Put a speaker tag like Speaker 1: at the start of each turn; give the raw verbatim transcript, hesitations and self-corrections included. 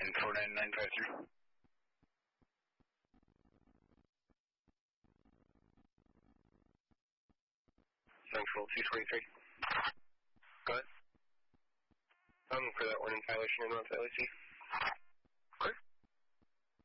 Speaker 1: nine four nine nine five three.
Speaker 2: Central two twenty-three. Go ahead. Um, for that warning violation and not violation.